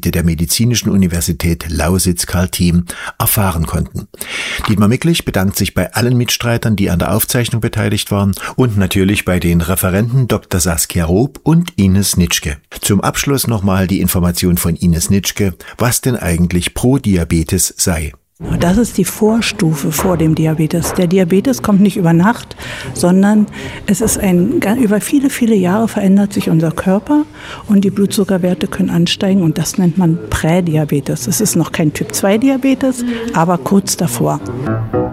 Fachgebiete der Medizinischen Universität Lausitz-Karl-Thiem erfahren konnten. Dietmar Micklich bedankt sich bei allen Mitstreitern, die an der Aufzeichnung beteiligt waren und natürlich bei den Referenten Dr. Saskia Roop und Ines Nitschke. Zum Abschluss nochmal die Information von Ines Nitschke, was denn eigentlich Prodiabetes sei. Das ist die Vorstufe vor dem Diabetes. Der Diabetes kommt nicht über Nacht, sondern es ist über viele, viele Jahre verändert sich unser Körper und die Blutzuckerwerte können ansteigen und das nennt man Prädiabetes. Es ist noch kein Typ-2-Diabetes, aber kurz davor.